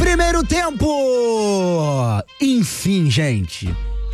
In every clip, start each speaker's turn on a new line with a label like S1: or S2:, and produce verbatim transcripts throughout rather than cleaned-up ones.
S1: Primeiro tempo! Enfim, gente.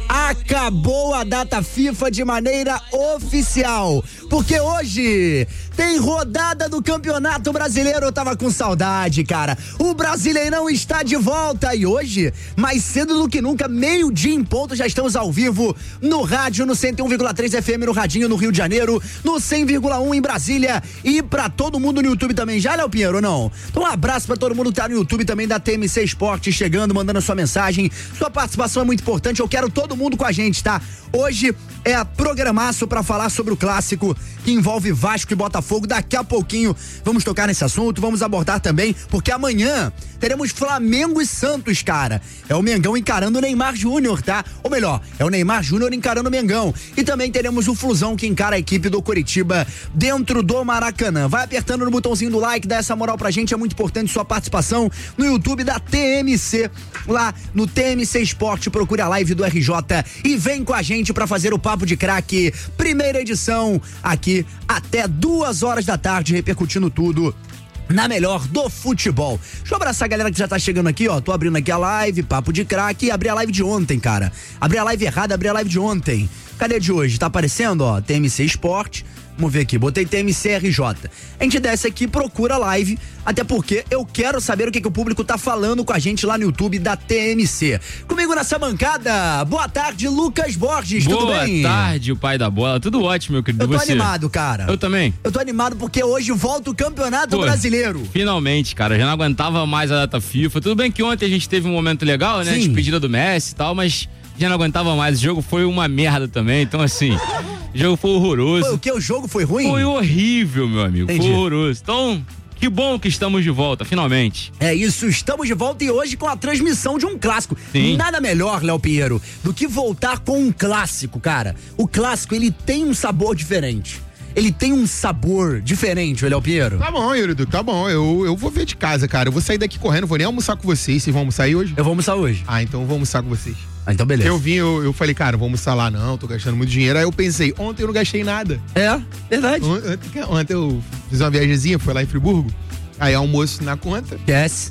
S1: Acabou a data FIFA de maneira oficial, porque hoje tem rodada do Campeonato Brasileiro. Eu tava com saudade, cara. O Brasileirão está de volta e hoje, mais cedo do que nunca, meio-dia em ponto, já estamos ao vivo no rádio, no cento e um vírgula três F M no Radinho, no Rio de Janeiro, no cem vírgula um em Brasília e pra todo mundo no YouTube também. Já, Léo Pinheiro, ou não? Então um abraço pra todo mundo que tá no YouTube também da T M C Esporte, chegando, mandando a sua mensagem. Sua participação é muito importante, eu quero todo mundo com a gente, tá? Hoje é a programaço pra falar sobre o clássico que envolve Vasco e Botafogo. Daqui a pouquinho vamos tocar nesse assunto, vamos abordar também, porque amanhã teremos Flamengo e Santos, cara. É o Mengão encarando o Neymar Júnior, tá? Ou melhor, é o Neymar Júnior encarando o Mengão. E também teremos o Flusão que encara a equipe do Coritiba dentro do Maracanã. Vai apertando no botãozinho do like, dá essa moral pra gente, é muito importante sua participação no YouTube da T M C, lá no T M C Esporte, procure a live do R J e vem com a gente pra fazer o Papo de Craque, primeira edição, aqui até duas horas da tarde, repercutindo tudo na melhor do futebol. Deixa eu abraçar a galera que já tá chegando aqui, ó. Tô abrindo aqui a live, Papo de Craque, abri a live de ontem, cara. Abri a live errada, abri a live de ontem. Cadê a de hoje? Tá aparecendo, ó, T M C Esporte. Vamos ver aqui, botei T M C R J. A gente desce aqui, procura a live, até porque eu quero saber o que, que o público tá falando com a gente lá no YouTube da T M C. Comigo nessa bancada, boa tarde, Lucas Borges,
S2: boa
S1: tudo bem?
S2: Boa tarde, o pai da bola, tudo ótimo, meu querido.
S1: Eu tô
S2: você?
S1: animado, cara.
S2: Eu também.
S1: Eu tô animado porque hoje volta o Campeonato
S2: Pô,
S1: Brasileiro.
S2: Finalmente, cara, já não aguentava mais a data FIFA. Tudo bem que ontem a gente teve um momento legal, né?
S1: Sim.
S2: Despedida do Messi e tal, mas já não aguentava mais. O jogo foi uma merda também, então assim, o jogo foi horroroso.
S1: Foi o que? O jogo foi ruim?
S2: Foi horrível, meu amigo.
S1: Entendi.
S2: Foi horroroso. Então, que bom que estamos de volta, finalmente.
S1: É isso, estamos de volta e hoje com a transmissão de um clássico.
S2: Sim.
S1: Nada melhor, Léo Pinheiro, do que voltar com um clássico, cara. O clássico, ele tem um sabor diferente. Ele tem um sabor diferente, Léo Pinheiro.
S3: Tá bom, Yuridu, tá bom. Eu, eu vou ver de casa, cara. Eu vou sair daqui correndo, vou nem almoçar com vocês. Vocês vão almoçar aí hoje?
S1: Eu vou almoçar hoje.
S3: Ah, então eu vou almoçar com vocês.
S1: Ah, então beleza.
S3: Eu vim, eu, eu falei, cara, vou almoçar lá, não, tô gastando muito dinheiro. Aí eu pensei, ontem eu não gastei nada.
S1: É, verdade.
S3: Ontem, ontem eu fiz uma viagemzinha, fui lá em Friburgo. Aí almoço na conta.
S1: Yes.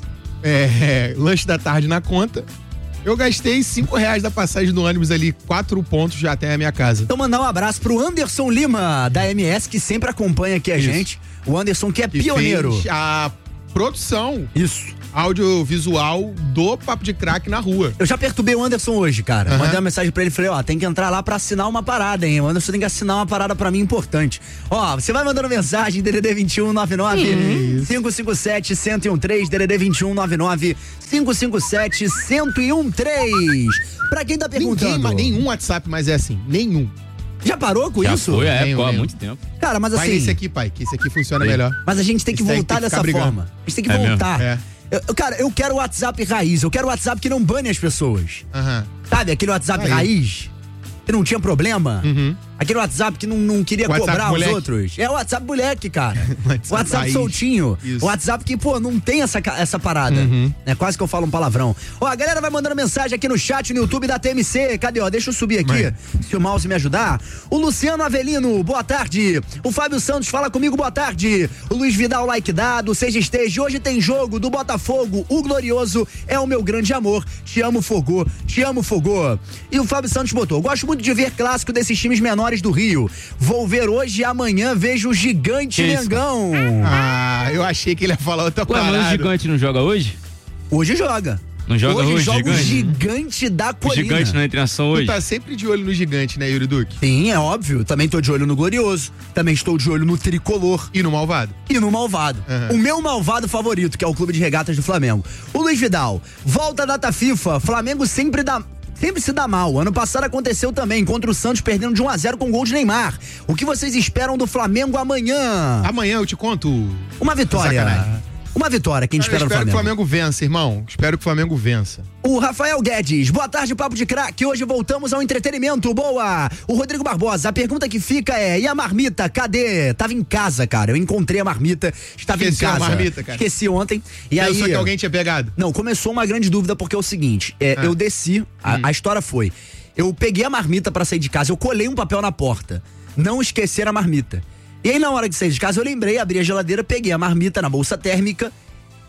S3: É, lanche da tarde na conta. Eu gastei cinco reais da passagem do ônibus ali, quatro pontos já até a minha casa.
S1: Então mandar um abraço pro Anderson Lima, da M S, que sempre acompanha aqui a
S3: Isso.
S1: gente. O Anderson que é
S3: Que
S1: pioneiro.
S3: fez a produção
S1: Isso.
S3: audiovisual do Papo de Craque na rua.
S1: Eu já perturbei o Anderson hoje, cara.
S3: Uhum.
S1: Mandei uma mensagem pra ele e falei, ó, tem que entrar lá pra assinar uma parada, hein? O Anderson tem que assinar uma parada pra mim importante. Ó, você vai mandando mensagem, D D D vinte e um, nove nove, cinco cinco sete, um zero um três, D D D vinte e um, nove nove, cinco cinco sete, um um três. Pra quem tá perguntando...
S3: Ninguém, mas nenhum WhatsApp mais é assim, nenhum.
S1: Já parou com
S2: Já
S1: isso?
S2: foi, é,
S3: Nenhum,
S2: pô, há
S3: nenhum.
S2: muito tempo.
S1: Cara, mas
S3: Vai
S1: assim...
S3: nesse aqui, pai, que esse aqui funciona
S2: Sim.
S3: melhor.
S1: Mas a gente tem que
S3: Esse aí
S1: voltar
S3: tem que
S1: dessa
S3: ficar brigando.
S1: forma. A gente tem que
S2: É mesmo?
S1: voltar.
S3: É.
S1: Eu- eu- cara, eu quero o WhatsApp raiz, eu quero o WhatsApp que não bane as pessoas.
S3: Aham.
S1: Sabe, aquele WhatsApp
S3: Aí.
S1: raiz, que não tinha problema.
S3: Uhum.
S1: Aquele WhatsApp que não, não queria
S3: WhatsApp
S1: cobrar
S3: moleque.
S1: os outros. É o WhatsApp moleque, cara.
S3: WhatsApp
S1: WhatsApp
S3: raiz.
S1: soltinho.
S3: Isso.
S1: O WhatsApp que, pô, não tem essa, ca- essa parada.
S3: Uhum.
S1: É quase que eu falo um palavrão. Ó, a galera vai mandando mensagem aqui no chat, no YouTube da T M C. Cadê, ó? Deixa eu subir aqui,
S3: Mãe.
S1: se o mouse me ajudar. O Luciano Avelino, boa tarde. O Fábio Santos, fala comigo, boa tarde. O Luiz Vidal, like dado. Seja esteja. Hoje tem jogo do Botafogo. O Glorioso é o meu grande amor. Te amo, Fogô. Te amo, Fogô. E o Fábio Santos botou: gosto muito de ver clássico desses times menores do Rio. Vou ver hoje e amanhã vejo o gigante
S2: Que isso?
S1: Mengão.
S3: Ah, eu achei que ele ia falar outra
S2: Ué, mas o
S3: parada.
S2: gigante não joga hoje?
S1: Hoje joga.
S2: Não joga hoje,
S1: joga o
S2: gigante?
S1: gigante da
S2: O
S1: colina.
S2: gigante não entra em ação
S3: Tu
S2: hoje?
S3: tá sempre de olho no gigante, né, Yuri Duque?
S1: Sim, é óbvio. Também tô de olho no Glorioso. Também estou de olho no Tricolor.
S3: E no malvado?
S1: E no malvado.
S3: Uhum.
S1: O meu malvado favorito, que é o Clube de Regatas do Flamengo. O Luiz Vidal. Volta a data FIFA. Flamengo sempre dá... Sempre se dá mal. Ano passado aconteceu também, contra o Santos, perdendo de um a zero com gol de Neymar. O que vocês esperam do Flamengo amanhã?
S3: Amanhã eu te conto.
S1: Uma vitória.
S3: Sacanagem.
S1: Uma vitória, quem
S3: Eu
S1: espera
S3: espero
S1: do
S3: que o
S1: Flamengo.
S3: Flamengo vença, irmão. Espero que o Flamengo vença.
S1: O Rafael Guedes, boa tarde, Papo de Craque. Hoje voltamos ao entretenimento, boa. O Rodrigo Barbosa, a pergunta que fica é: e a marmita, cadê? Tava em casa, cara. Eu encontrei a marmita, estava
S3: Esqueceu
S1: em
S3: a
S1: casa.
S3: marmita, cara?
S1: Esqueci ontem. E
S3: Pensou
S1: aí,
S3: que alguém tinha pegado?
S1: não, começou uma grande dúvida, porque é o seguinte: é,
S3: Ah.
S1: eu desci, a, a história foi: eu peguei a marmita pra sair de casa, eu colei um papel na porta, não esquecer a marmita. E aí, na hora de sair de casa, eu lembrei, abri a geladeira, peguei a marmita na bolsa térmica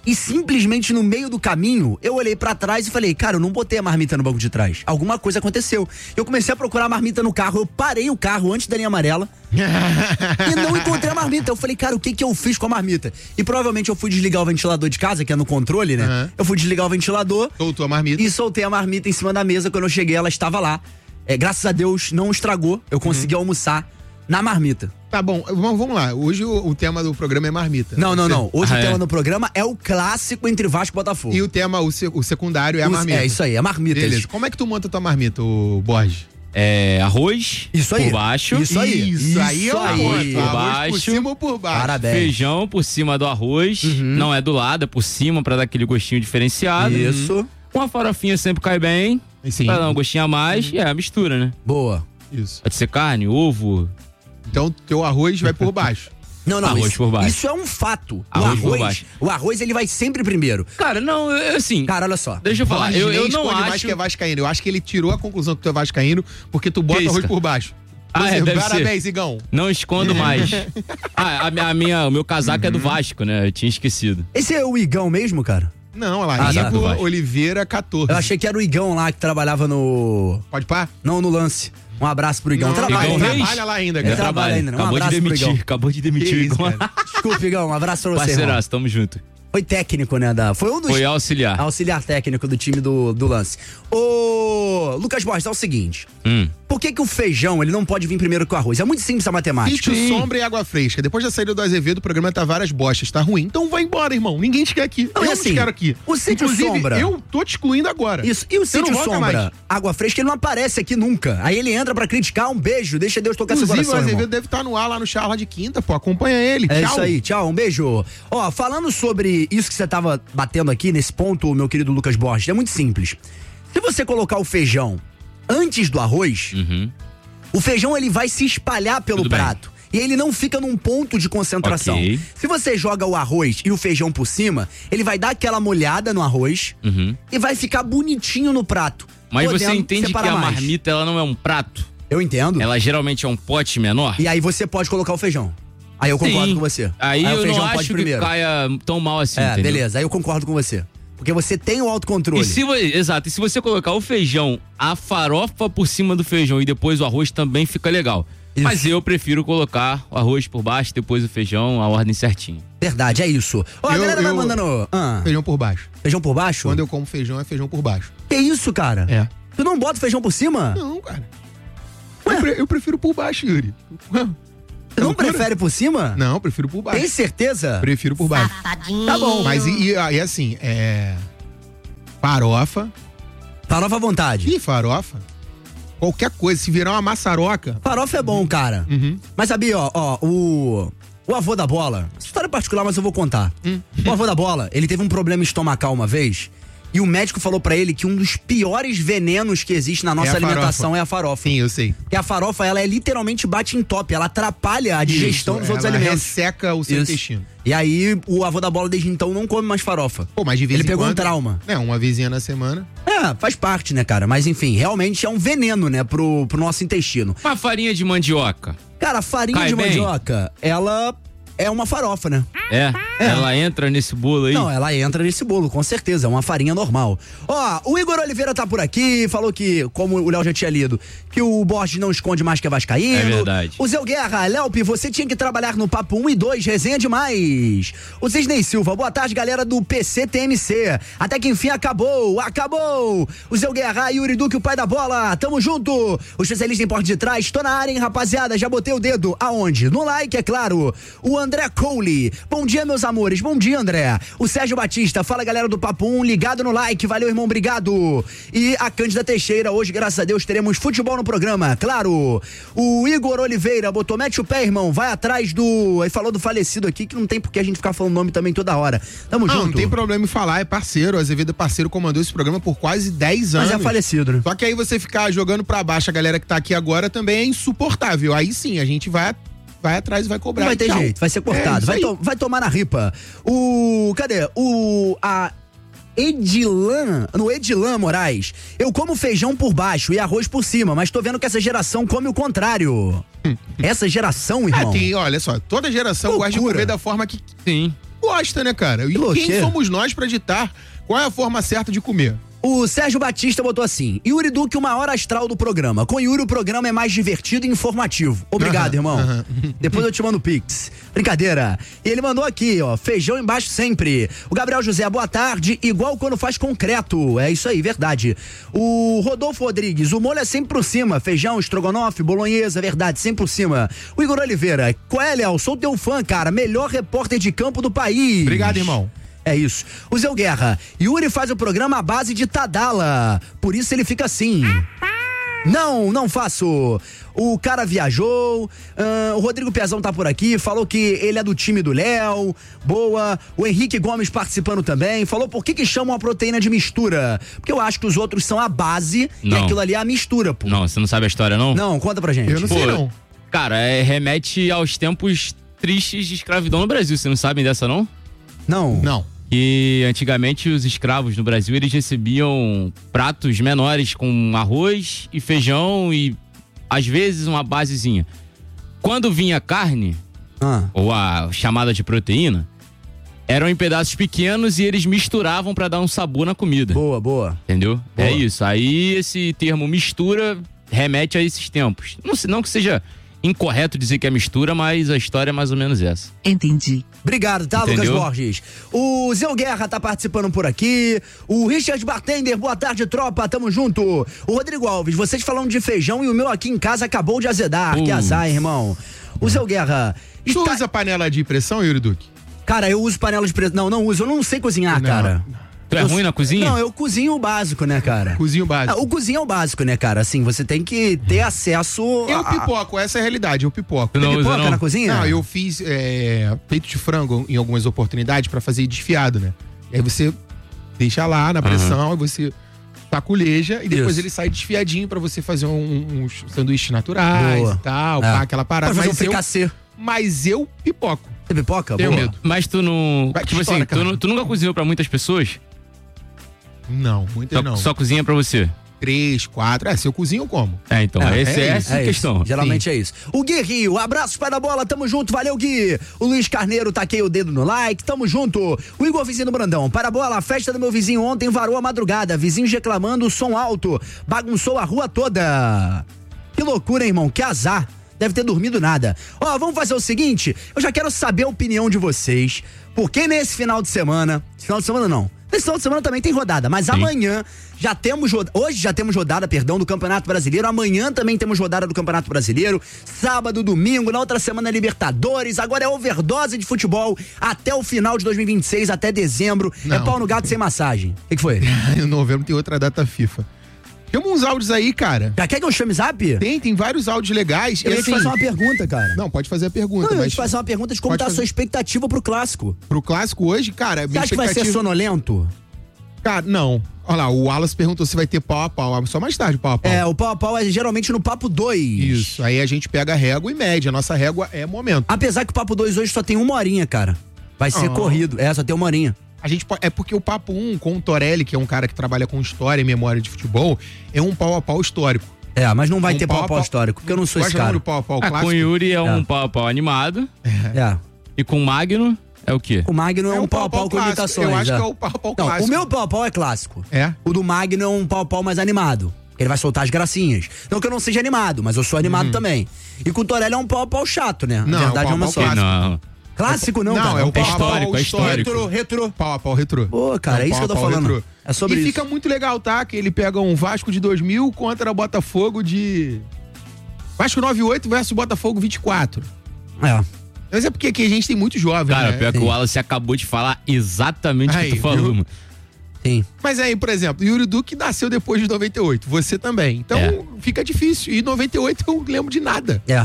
S1: E simplesmente no meio do caminho, eu olhei pra trás e falei, cara, eu não botei a marmita no banco de trás. Alguma coisa aconteceu. Eu comecei a procurar a marmita no carro, eu parei o carro antes da linha amarela e não encontrei a marmita. Eu falei, cara, o que que eu fiz com a marmita? E provavelmente eu fui desligar o ventilador de casa, que é no controle, né? Uhum. Eu fui desligar o ventilador.
S3: Soltou a marmita.
S1: E soltei a marmita em cima da mesa. Quando eu cheguei, ela estava lá. É, graças a Deus, não estragou. Eu consegui uhum. almoçar na marmita.
S3: Tá bom, vamos lá. Hoje o, o tema do programa é marmita.
S1: Não, não,
S3: Você...
S1: não. Hoje ah, o tema
S2: é.
S1: do programa é o clássico entre Vasco e Botafogo.
S3: E o tema, o, sec, o secundário é a marmita.
S1: É isso aí, é a marmita.
S3: Beleza.
S1: Isso.
S3: Como é que tu monta tua marmita, o Borges?
S2: É arroz
S1: isso aí.
S2: por baixo.
S1: Isso aí.
S3: Isso, isso aí é o
S2: arroz por
S3: arroz
S2: baixo.
S3: por cima ou por baixo.
S1: Parabéns.
S2: Feijão por cima do arroz. Uhum. Não é do lado, é por cima pra dar aquele gostinho diferenciado.
S1: Isso.
S2: Uhum. Uma farofinha sempre cai bem.
S3: Sim.
S2: Pra dar um gostinho a mais.
S3: Uhum.
S2: E é a mistura, né?
S1: Boa.
S3: Isso.
S2: Pode ser carne, ovo.
S3: Então, teu arroz vai por baixo.
S1: Não, não,
S2: arroz
S1: isso,
S2: por baixo.
S1: Isso é um fato.
S2: Arroz
S1: o arroz,
S2: por baixo.
S1: o arroz ele vai sempre primeiro.
S2: Cara, não, assim.
S1: Cara, olha só.
S2: Deixa eu falar, eu, eu não acho
S3: mais que é vascaíno. Eu acho que ele tirou a conclusão que tu é vascaíno porque tu bota
S2: isso,
S3: arroz
S2: cara?
S3: por baixo.
S2: Ah,
S3: Você,
S2: é, deve
S3: parabéns,
S2: ser.
S3: Igão.
S2: Não escondo mais. ah, a minha, a minha, o meu casaco uhum. é do Vasco, né? Eu tinha esquecido.
S1: Esse é o Igão mesmo, cara?
S3: Não, olha lá,
S1: ah,
S3: Igor
S1: tá.
S3: Oliveira catorze.
S1: Eu achei que era o Igão lá que trabalhava no...
S3: Pode pá?
S1: Não, no lance. Um abraço pro Igão.
S3: Não,
S1: trabalha,
S3: Igão
S1: ainda.
S3: trabalha lá ainda, cara.
S1: Ele trabalha ainda, né? Um
S2: acabou de demitir,
S1: Igão.
S2: acabou de demitir o Igão.
S1: Desculpa, Igão, um abraço pra você,
S2: Parceiraço, tamo junto.
S1: Foi técnico, né? Da, foi um dos...
S2: Foi auxiliar.
S1: Auxiliar técnico do time do, do lance. Ô, Lucas Borges, é o seguinte.
S2: Hum.
S1: Por que que o feijão, ele não pode vir primeiro que o arroz? É muito simples a matemática.
S3: Sítio, sombra e água fresca. Depois da saída do Azevedo, o programa tá várias bostas, tá ruim. Então vai embora, irmão. Ninguém te quer aqui.
S1: Não,
S3: eu
S1: assim,
S3: não te quero aqui.
S1: O sítio
S3: Inclusive,
S1: sombra...
S3: eu tô te excluindo agora.
S1: Isso. E o
S3: Você
S1: sítio
S3: não volta
S1: sombra,
S3: mais.
S1: água fresca, ele não aparece aqui nunca. Aí ele entra pra criticar, um beijo, deixa Deus tocar
S3: Inclusive,
S1: seu coração,
S3: o Azevedo
S1: irmão.
S3: deve estar no ar lá no Charla de quinta, pô. Acompanha ele.
S1: É
S3: tchau.
S1: isso aí, tchau, um beijo. Ó, falando sobre isso que você tava batendo aqui nesse ponto, meu querido Lucas Borges, é muito simples. Se você colocar o feijão antes do arroz,
S2: uhum.
S1: o feijão ele vai se espalhar pelo
S2: Tudo
S1: prato. Bem. E ele não fica num ponto de concentração.
S2: Okay.
S1: Se você joga o arroz e o feijão por cima, ele vai dar aquela molhada no arroz
S2: uhum.
S1: e vai ficar bonitinho no prato.
S2: Mas você entende que a
S1: mais.
S2: marmita ela não é um prato?
S1: Eu entendo.
S2: Ela geralmente é um pote menor?
S1: E aí você pode colocar o feijão. Aí eu concordo
S2: Sim.
S1: com você.
S2: Aí,
S1: aí
S2: eu
S1: o feijão
S2: não
S1: pode
S2: acho
S1: primeiro.
S2: que caia tão mal assim,
S1: É,
S2: entendeu?
S1: beleza. Aí eu concordo com você. Porque você tem o autocontrole.
S2: E se, exato. E se você colocar o feijão, a farofa por cima do feijão e depois o arroz também fica legal. Isso. Mas eu prefiro colocar o arroz por baixo, depois o feijão, a ordem certinha.
S1: Verdade, é isso. Ó, a
S3: Eu-
S1: galera vai
S3: eu-
S1: mandando... Ah,
S3: Feijão por baixo.
S1: feijão por baixo?
S3: Quando eu como feijão, é feijão por baixo.
S1: Que isso, cara?
S3: É.
S1: Tu não bota feijão por cima?
S3: Não, cara. Eu, pre- eu prefiro por baixo, Yuri.
S1: Tu não
S3: loucura?
S1: prefere por cima?
S3: Não, eu prefiro por baixo.
S1: Tem certeza?
S3: Prefiro por baixo.
S1: Tá bom.
S3: Mas e, e, e assim, é. Farofa.
S1: Farofa à vontade.
S3: E farofa. Qualquer coisa, se virar uma maçaroca.
S1: Farofa é bom, cara.
S3: Uhum.
S1: Mas sabia, ó, ó, o... O avô da bola, história particular, mas eu vou contar.
S3: Hum.
S1: O avô da bola, ele teve um problema estomacal uma vez e o médico falou pra ele que um dos piores venenos que existe na nossa
S3: É a
S1: alimentação
S3: farofa.
S1: é a farofa.
S3: Sim, eu sei.
S1: Porque a farofa, ela é literalmente bate em top, ela atrapalha a digestão
S3: Isso,
S1: dos outros
S3: ela
S1: alimentos.
S3: resseca o seu
S1: Isso.
S3: intestino.
S1: E aí, o avô da bola desde então não come mais farofa.
S3: Pô, mas de vez
S1: Ele
S3: em
S1: pegou um
S3: quando-
S1: trauma.
S3: É, uma vezinha na semana.
S1: É, faz parte, né, cara? Mas enfim, realmente é um veneno, né, pro, pro nosso intestino.
S2: Uma farinha de mandioca.
S1: Cara, a farinha
S2: Cai
S1: de
S2: bem?
S1: mandioca, ela é uma farofa, né?
S2: É? Ela entra nesse bolo aí?
S1: Não, ela entra nesse bolo, com certeza, é uma farinha normal. Ó, o Igor Oliveira tá por aqui, falou que, como o Léo já tinha lido, que o Borges não esconde mais que é vascaíno.
S2: É verdade.
S1: O Zé Guerra, Léope, você tinha que trabalhar no Papo um e dois, resenha demais. O Cisnei Silva, boa tarde, galera do P C T M C. Até que enfim acabou, acabou. O Zé Guerra, Yuri Duque, o pai da bola, tamo junto. O especialista em porte de trás, tô na área, hein, rapaziada, já botei o dedo. Aonde? No like, é claro. O André Cole, bom dia, meus amores, bom dia, André. O Sérgio Batista, fala, galera do Papo um, ligado no like, valeu, irmão, obrigado. E a Cândida Teixeira, hoje, graças a Deus, teremos futebol no programa, claro. O Igor Oliveira botou, mete o pé, irmão, vai atrás do... Ele falou do falecido aqui, que não tem porque a gente ficar falando nome também toda hora. Tamo
S3: Não,
S1: junto.
S3: não tem problema em falar, é parceiro. O Azevedo é parceiro, comandou esse programa por quase dez anos.
S1: Mas é falecido, né?
S3: Só que aí você ficar jogando pra baixo a galera que tá aqui agora também é insuportável. Aí sim, a gente vai, vai atrás e vai cobrar.
S1: Não vai ter
S3: Tchau.
S1: jeito, vai ser cortado,
S3: É,
S1: vai,
S3: isso aí.
S1: to- vai tomar na ripa. O... Cadê? O... A... Edilan, no Edilan Moraes, eu como feijão por baixo e arroz por cima, mas tô vendo que essa geração come o contrário. Essa geração,
S3: Ah,
S1: irmão.
S3: tem, olha só, toda geração
S1: Loucura.
S3: gosta de comer da forma que.
S2: Sim.
S3: gosta, né, cara? E
S1: Pelo
S3: quem
S1: quê?
S3: somos nós pra ditar qual é a forma certa de comer?
S1: O Sérgio Batista botou assim: Yuri Duque, o maior astral do programa. Com Yuri, o programa é mais divertido e informativo. Obrigado,
S3: Aham,
S1: irmão.
S3: aham.
S1: Depois eu te mando o Pix. Brincadeira. E ele mandou aqui, ó, feijão embaixo sempre. O Gabriel José, boa tarde. Igual quando faz concreto. É isso aí, verdade. O Rodolfo Rodrigues, o molho é sempre por cima. Feijão, estrogonofe, bolonhesa, verdade, sempre por cima. O Igor Oliveira, Coelho, sou teu fã, cara. Melhor repórter de campo do país.
S3: Obrigado, irmão.
S1: É isso. O Zé Guerra, Yuri faz o programa à base de Tadala. Por isso ele fica assim. Não, não faço. O cara viajou. Uh, o Rodrigo Pezão tá por aqui. Falou que ele é do time do Léo. Boa. O Henrique Gomes participando também. Falou por que que chamam a proteína de mistura. Porque eu acho que os outros são a base
S2: Não.
S1: e aquilo ali é a mistura, pô.
S2: Não, você não sabe a história, não?
S1: Não, conta pra gente.
S3: Eu não
S2: Pô,
S3: sei, não.
S2: Cara, é, remete aos tempos tristes de escravidão no Brasil. Vocês não sabem dessa, não?
S1: Não.
S3: Não.
S2: E antigamente os escravos no Brasil, eles recebiam pratos menores com arroz e feijão e às vezes uma basezinha. Quando vinha carne,
S1: Ah.
S2: ou a chamada de proteína, eram em pedaços pequenos e eles misturavam pra dar um sabor na comida.
S1: Boa, boa.
S2: Entendeu?
S1: Boa.
S2: É isso. Aí esse termo mistura remete a esses tempos. Não, se- não que seja incorreto dizer que é mistura, mas a história é mais ou menos essa.
S4: Entendi.
S1: Obrigado, tá,
S2: Entendeu?
S1: Lucas Borges? O Zé Guerra tá participando por aqui. O Richard Bartender, boa tarde, tropa, tamo junto. O Rodrigo Alves, vocês falando de feijão e o meu aqui em casa acabou de azedar.
S2: Putz.
S1: Que azar, irmão. O Zé Guerra.
S3: Tu
S1: está-
S3: usa panela de pressão, Yuri Duque?
S1: Cara, eu uso panela de pressão. Não, não uso. Eu não sei cozinhar,
S3: Não.
S1: cara.
S2: Tu é
S1: Eu-
S2: ruim na cozinha?
S1: Não, eu cozinho o básico, né, cara?
S3: Cozinho básico.
S1: Ah, o cozinho é o básico, né, cara? Assim, você tem que ter acesso.
S3: Eu
S1: a-
S3: pipoco, essa é a realidade, eu pipoco.
S2: Tu não
S1: Tem
S2: usa,
S1: pipoca
S2: não?
S1: na cozinha?
S3: Não, eu fiz é, peito de frango em algumas oportunidades pra fazer desfiado, né? E aí você deixa lá na pressão, e você taculeja e depois
S1: Isso.
S3: ele sai desfiadinho pra você fazer um- uns sanduíches naturais
S1: Boa.
S3: e tal,
S1: É.
S3: pá, aquela parada.
S1: Pode fazer um
S3: Mas eu,
S1: fricassê.
S3: mas eu pipoco.
S1: Você pipoca?
S3: Tenho
S1: Boa.
S3: medo.
S2: Mas tu não.
S3: Vai que
S2: tipo
S3: estoura,
S2: assim, tu,
S3: cara.
S2: nu- tu nunca cozinhou pra muitas pessoas?
S3: Não, muitas
S2: Só,
S3: não.
S2: só cozinha pra você?
S3: Três, quatro. É, se eu cozinho, eu como.
S2: É, então.
S3: É,
S2: esse,
S3: é
S2: essa é a questão.
S1: Geralmente é isso. O Gui Rio, abraços pai da bola, tamo junto, valeu Gui. O Luiz Carneiro, taquei o dedo no like, tamo junto. O Igor Vizinho do Brandão, para a bola, a festa do meu vizinho ontem varou a madrugada, vizinhos reclamando, som alto, bagunçou a rua toda. Que loucura, hein, irmão, que azar. Deve ter dormido nada. Ó, vamos fazer o seguinte, eu já quero saber a opinião de vocês, porque nesse final de semana, final de semana não, nesse final de semana também tem rodada, mas amanhã já temos rodada, hoje já temos rodada, perdão, do Campeonato Brasileiro, amanhã também temos rodada do Campeonato Brasileiro, sábado, domingo, na outra semana Libertadores, agora é overdose de futebol até o final de dois mil e vinte e seis, até dezembro, é
S3: Não.
S1: pau no gato sem massagem. O que, que foi?
S3: Em novembro tem outra data FIFA. Chama uns áudios aí, cara.
S1: Já quer que eu chame zap?
S3: Tem, tem vários áudios legais.
S1: Eu
S3: e
S1: ia te
S3: assim,
S1: fazer uma pergunta, cara.
S3: Não, pode fazer a pergunta,
S1: Não, eu ia
S3: mas
S1: te fazer uma pergunta de como
S3: Pode
S1: tá a
S3: fazer.
S1: sua expectativa pro clássico.
S3: pro clássico hoje, cara,
S1: Você
S3: minha
S1: acha que vai ser
S3: expectativa...
S1: sonolento?
S3: Cara, não. Olha lá, o Wallace perguntou se vai ter pau a pau. Só mais tarde, pau a pau.
S1: É, o pau a pau é geralmente no papo dois.
S3: Isso. Aí a gente pega a régua e mede. A nossa régua é momento.
S1: Apesar que o papo dois hoje só tem uma horinha, cara. Vai ser
S3: Ah.
S1: corrido. É, só tem uma horinha.
S3: A gente po- é porque o papo um com o Torelli, que é um cara que trabalha com história e memória de futebol, é um pau a pau histórico.
S1: É, mas não vai
S3: Um
S1: ter pau a pau histórico, porque eu não sou esse
S3: Gosta não
S1: cara.
S3: do pau a pau
S2: Ah, com o
S3: clássico?
S2: Yuri é um
S1: É.
S2: pau a pau animado.
S1: É.
S2: E com o Magno é o quê?
S1: O Magno é,
S3: É
S1: um
S3: o
S1: pau a pau com
S3: clássico.
S1: imitações.
S3: Eu acho
S1: é.
S3: que é o pau a pau
S1: Não,
S3: clássico.
S1: o meu pau a pau é clássico.
S3: É?
S1: O do Magno é um pau a pau mais animado. Ele vai soltar as gracinhas. Não que eu não seja animado, mas eu sou animado também. E com o Torelli é um pau a pau chato, né?
S3: Não,
S1: Na
S3: é um
S1: verdade
S3: pau
S1: é
S3: a
S1: uma
S3: pau
S1: só.
S3: clássico.
S2: Não.
S1: Clássico não,
S3: Não,
S1: cara.
S3: é o
S1: pau a
S3: pau a
S1: pau
S2: histórico, é histórico.
S1: Retro, retro.
S3: Pau a pau retrô.
S1: Pô, cara, é isso que eu tô
S3: pau a pau
S1: falando.
S3: retrô.
S1: É sobre
S3: e
S1: isso.
S3: fica muito legal, tá? Que ele pega um Vasco de dois mil contra Botafogo de... Vasco noventa e oito versus Botafogo vinte e quatro.
S1: É.
S3: Mas é porque aqui a gente tem muito jovem,
S2: Cara,
S3: né?
S2: pior que
S1: Sim.
S2: o Wallace acabou de falar exatamente o
S3: Aí,
S2: que tu falou,
S3: viu?
S2: mano.
S1: Sim.
S3: Mas aí, por exemplo, Yuri Duque nasceu depois de noventa e oito. Você também. Então
S2: É.
S3: fica difícil. E noventa e oito eu não lembro de nada.
S1: É.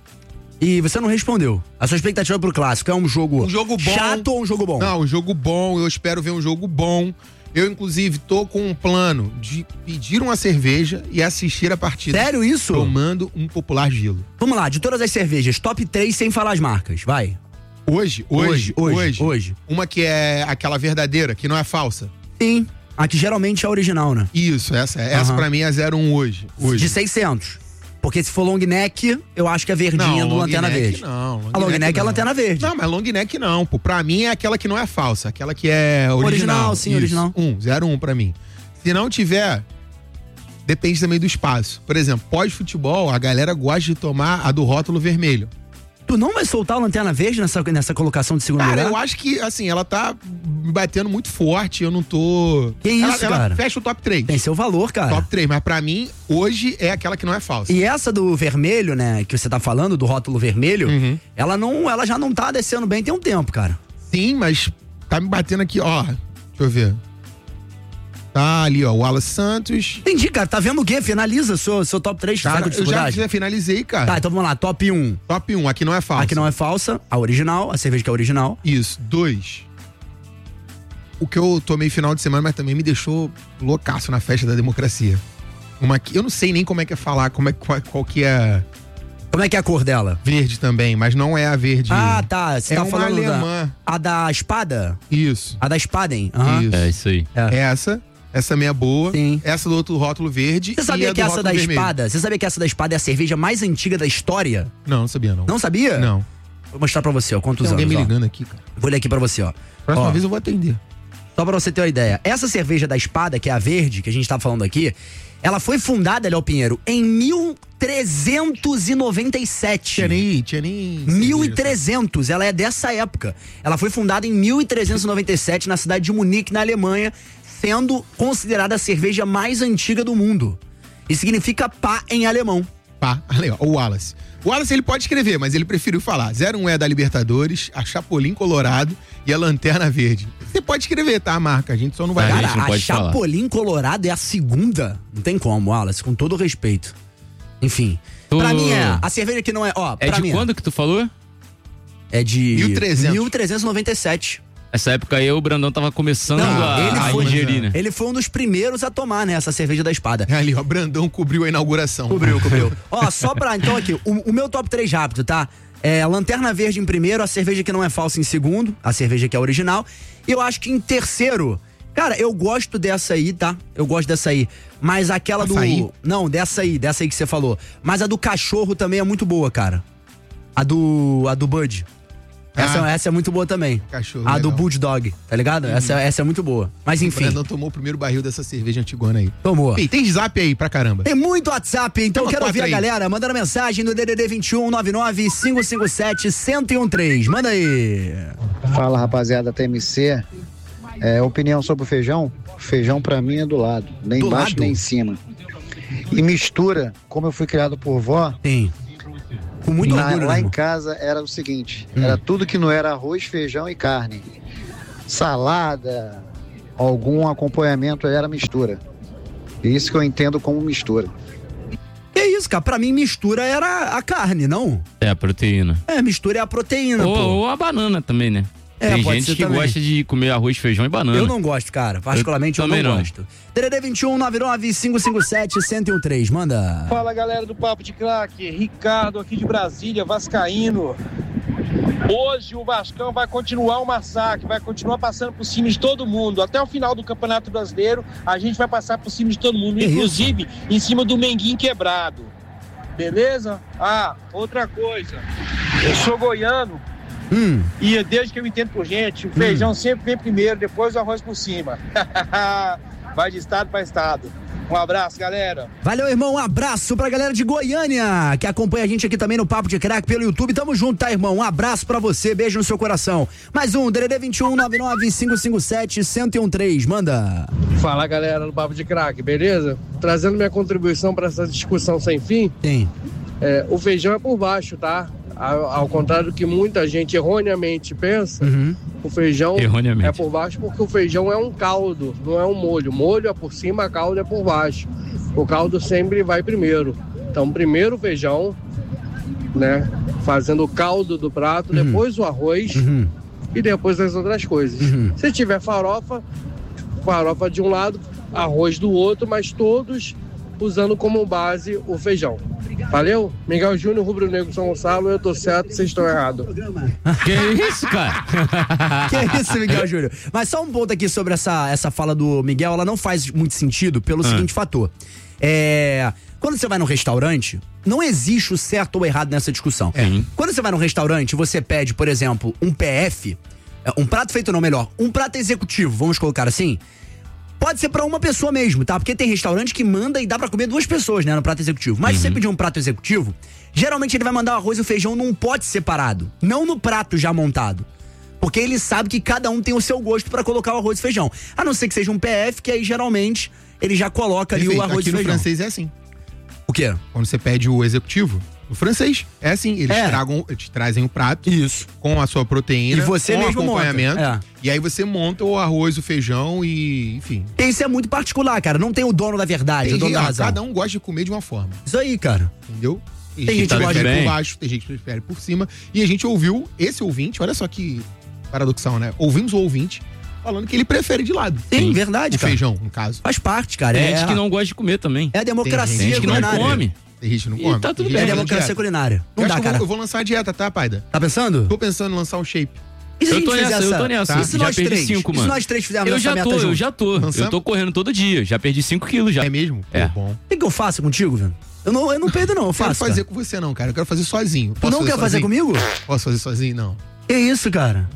S1: E você não respondeu. A sua expectativa pro clássico é um jogo,
S3: Um jogo bom.
S1: chato ou um jogo bom?
S3: Não, um jogo bom. Eu espero ver um jogo bom. Eu, inclusive, tô com um plano de pedir uma cerveja e assistir a partida.
S1: Sério isso?
S3: Tomando um popular gelo.
S1: Vamos lá, de todas as cervejas, top três sem falar as marcas. Vai.
S3: Hoje, hoje,
S1: hoje,
S3: hoje.
S1: hoje.
S3: Uma que é aquela verdadeira, que não é falsa.
S1: Sim. A que geralmente é a original, né?
S3: Isso, essa. Essa
S1: Aham.
S3: pra mim é zero um hoje. Hoje.
S1: De seiscentos. Porque se for long neck, eu acho que é verdinha
S3: Não,
S1: do
S3: long
S1: Lanterna
S3: neck
S1: Verde.
S3: não, long
S1: a long neck,
S3: neck
S1: é a
S3: não.
S1: Lanterna Verde.
S3: Não, mas long neck não, pô. Pra mim é aquela que não é falsa, aquela que é original.
S1: Original, sim,
S3: Isso.
S1: original.
S3: Um, zero um pra mim. Se não tiver, depende também do espaço. Por exemplo, pós-futebol, a galera gosta de tomar a do rótulo vermelho.
S1: Tu não vai soltar a Lanterna Verde nessa, nessa colocação de segundo
S3: Cara,
S1: lugar?
S3: eu acho que, assim, ela tá me batendo muito forte, eu não tô...
S1: Que isso,
S3: ela,
S1: cara?
S3: Ela fecha o top três.
S1: Tem seu valor, cara.
S3: Top três, mas pra mim, hoje é aquela que não é falsa.
S1: E essa do vermelho, né, que você tá falando, do rótulo vermelho,
S3: Uhum.
S1: ela não, ela já não tá descendo bem tem um tempo, cara.
S3: Sim, mas tá me batendo aqui, ó. Deixa eu ver. Tá ali, ó, o Wallace Santos.
S1: Entendi, cara. Tá vendo o quê? Finaliza seu, seu top três,
S3: Cara,
S1: tá com
S3: eu já,
S1: dificuldade?
S3: já finalizei, cara.
S1: Tá, então vamos lá. Top um.
S3: Top um, aqui não é falsa.
S1: Aqui não é falsa. A original, a cerveja que é original.
S3: Isso. Dois. O que eu tomei final de semana, mas também me deixou loucaço na festa da democracia. Uma aqui, eu não sei nem como é que é falar, como é, qual, qual que é
S1: Como é que é a cor dela?
S3: verde também, mas não é a verde.
S1: Ah, tá. Você
S3: É
S1: tá
S3: uma
S1: falando
S3: alemã.
S1: da... A da espada?
S3: Isso.
S1: A da Spaden. Aham.
S3: Isso.
S2: É isso aí.
S1: É.
S3: Essa, essa minha boa.
S1: Sim.
S3: Essa do outro rótulo verde.
S1: Você
S3: e
S1: sabia
S3: a
S1: que
S3: do
S1: essa
S3: rótulo
S1: da
S3: vermelho.
S1: espada, você sabia que essa da espada é a cerveja mais antiga da história?
S3: Não, não sabia não.
S1: Não sabia?
S3: Não.
S1: Vou mostrar pra você, ó, quantos
S3: Tem alguém
S1: anos,
S3: me
S1: ó.
S3: ligando aqui, cara.
S1: Vou ler aqui pra você, ó.
S3: Próxima
S1: Ó,
S3: vez eu vou atender.
S1: Só pra você ter uma ideia. Essa cerveja da espada, que é a verde, que a gente tá falando aqui, ela foi fundada, Léo Pinheiro, em mil trezentos e noventa e sete.
S3: Tinha nem... Tinha nem
S1: mil e
S3: cerveja,
S1: trezentos, ela é dessa época. Ela foi fundada em mil trezentos e noventa e sete na cidade de Munique, na Alemanha, sendo considerada a cerveja mais antiga do mundo. E significa pá em alemão.
S3: Pá, ali, ó, o Wallace. O Wallace ele pode escrever, mas ele preferiu falar. zero um é da Libertadores, a Chapolin Colorado e a Lanterna Verde. Você pode escrever, tá, a marca? A gente só não vai...
S2: A gente
S1: Cara,
S2: não
S1: a
S2: pode falar.
S1: Chapolin Colorado é a segunda. Não tem como, Wallace, com todo o respeito. Enfim.
S2: Tu-
S1: Pra mim é. A cerveja que não é. Ó,
S2: É
S1: pra
S2: de
S1: mim
S2: quando que tu falou?
S1: É de.
S3: mil e trezentos.
S1: mil trezentos e noventa e sete.
S2: Essa época aí o Brandão tava começando
S1: Não,
S2: a,
S1: ele
S2: a
S1: foi-
S2: ingerir, né?
S1: Ele foi um dos primeiros a tomar, né? Essa cerveja da espada.
S3: É ali, ó, Brandão cobriu a inauguração.
S1: Cobriu, cobriu. Ó, só pra. Então aqui, o, o meu top três rápido, tá? É Lanterna Verde em primeiro, a cerveja que não é falsa em segundo, a cerveja que é original. E eu acho que em terceiro. Cara, eu gosto dessa aí, tá? Eu gosto dessa aí. Mas aquela
S3: Açaí?
S1: do. Não, dessa aí, dessa aí que você falou. Mas a do cachorro também é muito boa, cara. A do. A do Bud. Essa,
S3: Ah.
S1: essa é muito boa também.
S3: Cachorro,
S1: A do
S3: legal.
S1: Bulldog, tá ligado? Essa, essa é muito boa. Mas
S3: O
S1: enfim,
S3: Brandão tomou o primeiro barril dessa cerveja antigona aí.
S1: tomou.
S3: Ei, tem zap aí pra caramba.
S1: Tem muito WhatsApp, então eu
S3: Toma
S1: quero
S3: quatro
S1: ouvir a
S3: aí.
S1: galera mandando mensagem no D D D vinte e um, nove nove, cinco cinco sete, um zero um três. Manda aí.
S4: Fala, rapaziada T M C. É, opinião sobre o feijão? Feijão pra mim é do lado, nem
S1: Do
S4: embaixo
S1: lado?
S4: nem em cima. E mistura, como eu fui criado por vó,
S1: Tem. Com muito
S4: na-
S1: orgulho,
S4: lá
S1: né,
S4: em
S1: irmão?
S4: casa era o seguinte, era tudo que não era arroz, feijão e carne. Salada, algum acompanhamento era mistura. Isso que eu entendo como mistura.
S1: Que isso, cara? Pra mim, mistura era a carne, não?
S2: É, a proteína.
S1: É, mistura é a proteína,
S2: Ou,
S1: pô.
S2: ou a banana também, né?
S1: É,
S2: Tem
S1: pode
S2: gente
S1: ser
S2: que
S1: também.
S2: gosta de comer arroz, feijão e banana.
S1: Eu não gosto, cara. Particularmente eu,
S2: Eu também
S1: não,
S2: não.
S1: gosto. D D D vinte e um, nove nove, cinco cinco sete, um zero um três. Manda.
S5: Fala galera do Papo de Craque, Ricardo aqui de Brasília, vascaíno. Hoje o Vascão vai continuar o massacre, vai continuar passando por cima de todo mundo. Até o final do Campeonato Brasileiro, a gente vai passar por cima de todo mundo,
S1: Que
S5: inclusive em cima do Menguinho quebrado. Beleza? Ah, outra coisa. Eu sou goiano
S1: Hum.
S5: e desde que eu entendo por gente, o feijão sempre vem primeiro, depois o arroz por cima. Vai de estado para estado. Um abraço, galera.
S1: Valeu, irmão. Um abraço pra galera de Goiânia, que acompanha a gente aqui também no Papo de Crack pelo YouTube. Tamo junto, tá, irmão? Um abraço pra você, beijo no seu coração. Mais um, D D D vinte e um, nove nove, cinco cinco sete, um zero um três. Manda.
S6: Fala galera do Papo de Craque, beleza? Trazendo minha contribuição para essa discussão sem fim,
S1: Tem.
S6: é, o feijão é por baixo, tá? Ao, ao contrário do que muita gente erroneamente pensa,
S1: Uhum.
S6: o feijão
S2: Erroneamente.
S6: é por baixo porque o feijão é um caldo, não é um molho. Molho é por cima, caldo é por baixo. O caldo sempre vai primeiro. Então, primeiro o feijão, né? Fazendo o caldo do prato,
S1: Uhum.
S6: depois o arroz
S1: Uhum.
S6: e depois as outras coisas.
S1: Uhum.
S6: Se tiver farofa, farofa de um lado, arroz do outro, mas todos usando como base o feijão. Valeu? Miguel Júnior, Rubro Negro, São Gonçalo, eu tô certo, vocês estão errados.
S2: Que isso, cara?
S1: Que isso, Miguel Júnior. Mas só um ponto aqui sobre essa, essa fala do Miguel, ela não faz muito sentido pelo ah. seguinte fator. É... Quando você vai num restaurante, não existe o certo ou errado nessa discussão.
S2: É.
S1: Quando você vai num restaurante, você pede, por exemplo, um P F, um prato feito não, melhor, um prato executivo, vamos colocar assim, pode ser pra uma pessoa mesmo, tá? Porque tem restaurante que manda e dá pra comer duas pessoas, né, no prato executivo. Mas uhum. se você pedir um prato executivo, geralmente ele vai mandar o arroz e o feijão num pote separado, não no prato já montado. Porque ele sabe que cada um tem o seu gosto pra colocar o arroz e feijão. A não ser que seja um P F, que aí geralmente ele já coloca ali Perfeito. o arroz
S3: Aqui
S1: e feijão.
S3: Aqui no francês é assim.
S1: O quê?
S3: Quando você pede o executivo, o francês, é assim, eles,
S1: é.
S3: tragam, eles trazem o prato
S1: Isso.
S3: com a sua proteína,
S1: e você
S3: com
S1: mesmo
S3: acompanhamento,
S1: monta. É.
S3: E aí você monta o arroz, o feijão e, enfim.
S1: Isso é muito particular, cara, não tem o dono da verdade,
S3: tem
S1: o dono
S3: gente,
S1: da razão.
S3: Cada um gosta de comer de uma forma.
S1: Isso aí, cara.
S3: Entendeu? Tem,
S1: tem gente
S3: que
S1: que gosta
S3: prefere
S1: bem.
S3: por baixo, tem gente que prefere por cima. E a gente ouviu esse ouvinte, olha só que paradoxal, né? Ouvimos o ouvinte falando que ele prefere de lado.
S1: Sim, Sim. verdade,
S3: o
S1: cara.
S3: feijão, no caso.
S1: Faz parte, cara.
S2: Tem
S1: é...
S2: gente que não gosta de comer também.
S1: É a democracia
S2: tem gente que não come.
S3: Tem gente que não come.
S2: E tá tudo bem.
S1: É a democracia culinária. Não
S3: eu
S1: dá,
S3: acho
S1: cara.
S3: Eu vou, eu vou lançar a dieta, tá, Paida?
S1: Tá pensando?
S3: Tô pensando em lançar um shape.
S1: E se
S2: eu,
S1: a
S2: tô
S1: gente
S2: nessa,
S1: essa...
S2: eu tô nessa,
S1: tá. E se
S2: já
S1: nós
S2: perdi
S1: três?
S2: cinco, mano.
S1: E se nós três fizermos
S2: eu
S1: essa
S2: já
S1: meta
S2: tô,
S1: junto?
S2: eu já tô.
S3: Lançar?
S2: Eu tô correndo todo dia. Já perdi cinco quilos já.
S3: É mesmo?
S2: É.
S3: Pô, bom.
S1: O que, que eu faço contigo, velho? Eu não, eu não perdo, não. Eu faço.
S3: Não quero fazer
S1: cara.
S3: com você, não, cara. Eu quero fazer sozinho.
S1: Tu não quer fazer comigo?
S3: Posso fazer sozinho? Não.
S1: Que isso, cara?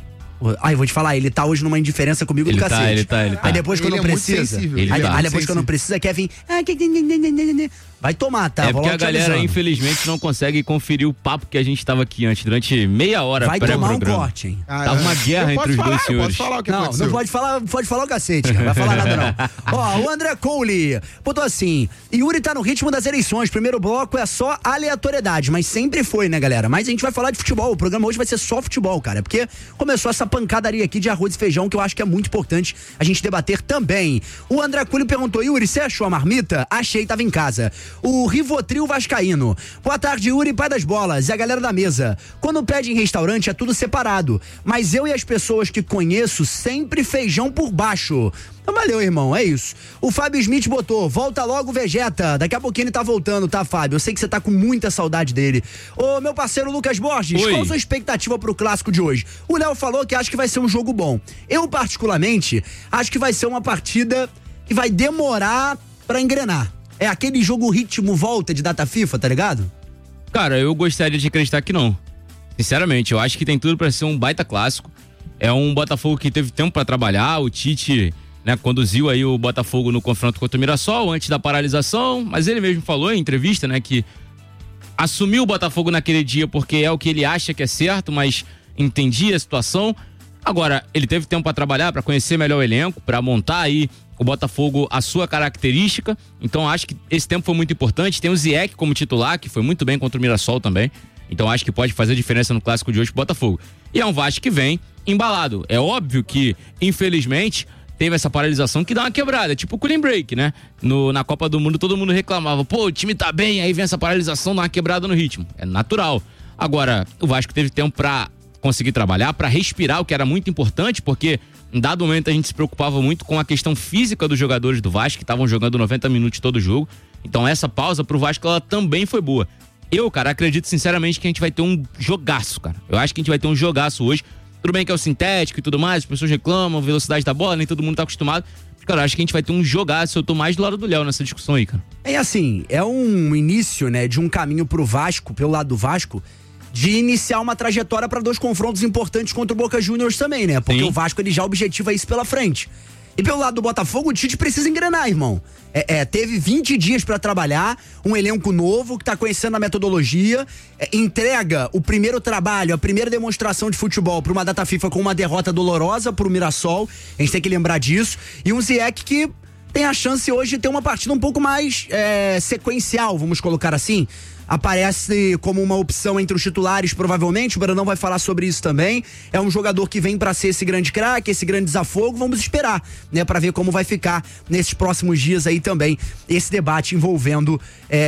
S1: Ai, vou te falar, ele tá hoje numa indiferença comigo
S2: ele
S1: do
S2: tá,
S1: cacete.
S2: Ele tá, ele tá.
S1: Aí depois, quando
S3: ele
S1: não
S3: é
S1: precisa.
S2: Ele
S1: aí,
S2: tá.
S1: aí depois, quando não precisa, quer vir. Ah, que... Vai tomar, tá?
S2: É
S1: Vou
S2: porque a
S1: logo te
S2: galera,
S1: avisando.
S2: infelizmente, não consegue conferir o papo que a gente tava aqui antes, durante meia hora
S1: Vai tomar um
S2: pré-programa.
S1: corte, hein?
S3: Ah,
S2: Tava uma guerra entre os
S3: falar,
S2: dois
S3: eu
S2: senhores.
S3: Posso falar o que
S1: Não,
S3: aconteceu?
S1: não pode falar, pode falar o cacete, cara. Vai falar nada, não. Ó, o André Cole botou assim: Yuri tá no ritmo das eleições. Primeiro bloco é só aleatoriedade, mas sempre foi, né, galera? Mas a gente vai falar de futebol. O programa hoje vai ser só futebol, cara. Porque começou essa pancadaria aqui de arroz e feijão que eu acho que é muito importante a gente debater também. O André Cole perguntou: Yuri, você achou a marmita? Achei, tava em casa. O Rivotril vascaíno. Boa tarde, Yuri, pai das bolas. E a galera da mesa. Quando pede em restaurante é tudo separado. Mas eu e as pessoas que conheço, sempre feijão por baixo. Então valeu, irmão, é isso. O Fábio Smith botou: volta logo, Vegeta. Daqui a pouquinho ele tá voltando, tá, Fábio? Eu sei que você tá com muita saudade dele. Ô, meu parceiro Lucas Borges,
S2: Oi.
S1: qual a sua expectativa pro clássico de hoje? O Léo falou que acha que vai ser um jogo bom. Eu, particularmente, acho que vai ser uma partida que vai demorar pra engrenar. É aquele jogo ritmo volta de data FIFA, tá ligado?
S2: Cara, eu gostaria de acreditar que não. Sinceramente, eu acho que tem tudo pra ser um baita clássico. É um Botafogo que teve tempo pra trabalhar. O Tite, né, conduziu aí o Botafogo no confronto contra o Mirassol antes da paralisação, mas ele mesmo falou em entrevista, né, que assumiu o Botafogo naquele dia porque é o que ele acha que é certo, mas entendia a situação. Agora, ele teve tempo pra trabalhar, pra conhecer melhor o elenco, pra montar aí o Botafogo a sua característica. Então acho que esse tempo foi muito importante. Tem o Zieck como titular, que foi muito bem contra o Mirassol também. Então acho que pode fazer diferença no clássico de hoje pro Botafogo. E é um Vasco que vem embalado. É óbvio que, infelizmente, teve essa paralisação que dá uma quebrada, tipo o cooling break, né? No, na Copa do Mundo todo mundo reclamava: pô, o time tá bem, aí vem essa paralisação, dá uma quebrada no ritmo. É natural. Agora, o Vasco teve tempo pra conseguir trabalhar, pra respirar, o que era muito importante, porque em dado momento a gente se preocupava muito com a questão física dos jogadores do Vasco, que estavam jogando noventa minutos todo jogo. Então essa pausa pro Vasco, ela também foi boa. Eu, cara, acredito sinceramente que a gente vai ter um jogaço, cara. Eu acho que a gente vai ter um jogaço hoje. Tudo bem que é o sintético e tudo mais, as pessoas reclamam, velocidade da bola, nem todo mundo tá acostumado. Mas, cara, eu acho que a gente vai ter um jogaço. Eu tô mais do lado do Léo nessa discussão aí, cara.
S1: É assim, é um início, né, de um caminho pro Vasco, pelo lado do Vasco, de iniciar uma trajetória para dois confrontos importantes contra o Boca Juniors também, né? Porque
S2: Sim.
S1: o Vasco, ele já objetiva isso pela frente. E pelo lado do Botafogo, o Tite precisa engrenar, irmão. É, é, teve vinte dias pra trabalhar, um elenco novo que tá conhecendo a metodologia, é, entrega o primeiro trabalho, a primeira demonstração de futebol pra uma data FIFA com uma derrota dolorosa pro Mirassol. A gente tem que lembrar disso. E um Zieck que tem a chance hoje de ter uma partida um pouco mais é, sequencial, vamos colocar assim. aparece como uma opção entre os titulares, provavelmente. O Brandão vai falar sobre isso também. É um jogador que vem pra ser esse grande craque, esse grande desafogo. Vamos esperar, né, pra ver como vai ficar nesses próximos dias aí também esse debate envolvendo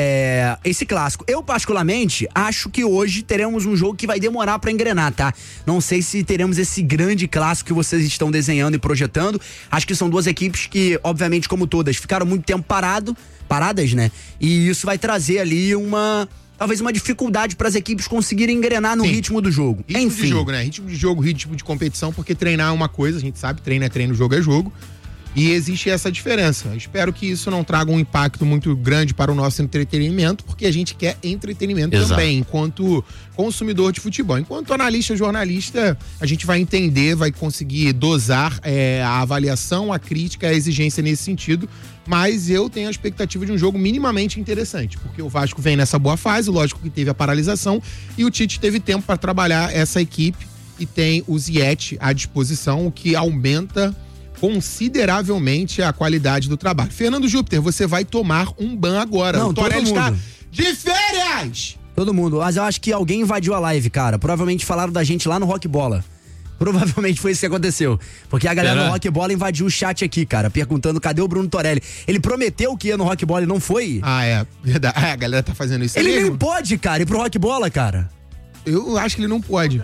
S1: é, esse clássico. Eu, particularmente, acho que hoje teremos um jogo que vai demorar pra engrenar, tá? Não sei se teremos esse grande clássico que vocês estão desenhando e projetando. Acho que são duas equipes que, obviamente, como todas, ficaram muito tempo parado, paradas, né? E isso vai trazer ali uma... talvez uma dificuldade para as equipes conseguirem engrenar no Sim. ritmo do jogo.
S3: Ritmo
S1: Enfim.
S3: de jogo, né? Ritmo de jogo, ritmo de competição, porque treinar é uma coisa, a gente sabe, treino é treino, jogo é jogo. E existe essa diferença. Espero que isso não traga um impacto muito grande para o nosso entretenimento, porque a gente quer entretenimento Exato. também, enquanto consumidor de futebol. Enquanto analista, jornalista, a gente vai entender, vai conseguir dosar é, a avaliação, a crítica, a exigência nesse sentido. Mas eu tenho a expectativa de um jogo minimamente interessante, porque o Vasco vem nessa boa fase, lógico que teve a paralisação, e o Tite teve tempo para trabalhar essa equipe e tem o Ziyech à disposição, o que aumenta consideravelmente a qualidade do trabalho. Fernando Júpiter, você vai tomar um ban agora.
S1: Não,
S3: o
S1: Torelli está
S3: de férias!
S1: Todo mundo. Mas eu acho que alguém invadiu a live, cara. Provavelmente falaram da gente lá no Rock Bola. Provavelmente foi isso que aconteceu. Porque a galera Será? do Rock Bola invadiu o chat aqui, cara, perguntando cadê o Bruno Torelli. Ele prometeu que ia no Rock Bola e não foi?
S3: Ah, é. Verdade. Ah, a galera tá fazendo isso.
S1: Ele
S3: mesmo?
S1: nem pode, cara, ir pro Rock Bola, cara.
S3: Eu acho que ele não pode.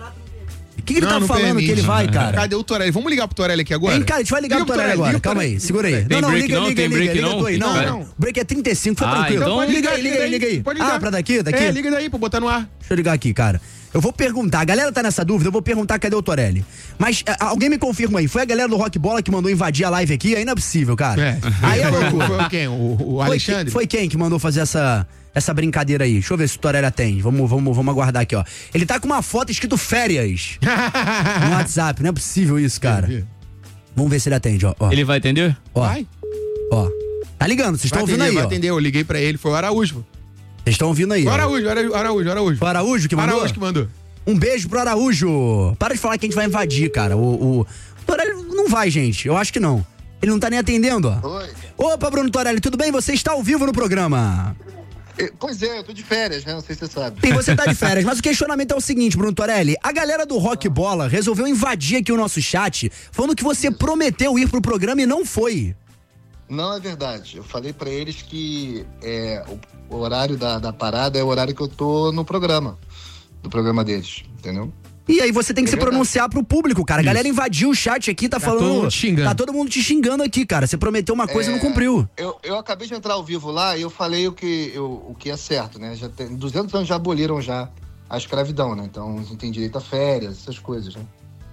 S1: O que, que ele não, tá não falando permite. que ele vai, cara?
S3: Cadê o Torelli? Vamos ligar pro Torelli aqui agora?
S1: Hein, cara, a gente vai ligar liga pro Torelli, Torelli agora. Calma aí, segura aí.
S2: Tem
S1: não, não,
S2: break
S1: liga,
S2: não,
S1: liga,
S2: tem
S1: liga,
S2: break
S1: liga,
S2: não.
S1: liga, não,
S3: não,
S1: não. O break é trinta e cinco, foi
S2: ah,
S1: tranquilo.
S2: Então
S1: liga aí, liga aí, liga aí.
S3: Pode ligar.
S1: Ah, pra daqui, daqui?
S3: É, liga daí pra botar no ar.
S1: Deixa eu ligar aqui, cara. Eu vou perguntar, a galera tá nessa dúvida, eu vou perguntar cadê o Torelli. Mas a, alguém me confirma aí, foi a galera do Rock Bola que mandou invadir a live aqui? Aí não é possível, cara. É. Aí é loucura.
S3: Foi quem? O, o Alexandre?
S1: Foi, foi quem que mandou fazer essa, essa brincadeira aí? Deixa eu ver se o Torelli atende. Vamos, vamos, vamos aguardar aqui, ó. Ele tá com uma foto escrito férias no WhatsApp, não é possível isso, cara. Vamos ver se ele atende, ó. ó.
S2: Ele vai atender?
S1: Ó.
S3: Vai.
S1: Ó. Tá ligando, vocês estão ouvindo aí,
S3: vai
S1: ó.
S3: Vai atender, eu liguei pra ele, foi o Araújo.
S1: Vocês estão ouvindo aí,
S3: o
S1: ó.
S3: Araújo, Araújo, Araújo, Araújo.
S1: O Araújo que mandou?
S3: Araújo que mandou.
S1: Um beijo pro Araújo. Para de falar que a gente vai invadir, cara. O, o... o Torelli não vai, gente. Eu acho que não. Ele não tá nem atendendo, ó.
S7: Oi.
S1: Opa, Bruno Torelli, tudo bem? Você está ao vivo no programa.
S7: Pois é, eu tô de férias, né? Não sei se você sabe.
S1: Sim, você tá de férias, mas o questionamento é o seguinte, Bruno Torelli. A galera do Rock Bola resolveu invadir aqui o nosso chat, falando que você prometeu ir pro programa e não foi.
S7: Não é verdade. Eu falei pra eles que é, o, o horário da, da parada é o horário que eu tô no programa. Do programa deles, entendeu?
S1: E aí você tem que
S7: é
S1: se
S7: verdade.
S1: pronunciar pro público, cara. A galera invadiu o chat aqui, tá, tá falando...
S3: Todo mundo te xingando.
S1: Tá todo mundo te xingando aqui, cara. Você prometeu uma coisa é, e não cumpriu.
S7: Eu, eu acabei de entrar ao vivo lá e eu falei o que, eu, o que é certo, né? Já tem, duzentos anos já aboliram já a escravidão, né? Então, a gente tem direito a férias, essas coisas, né?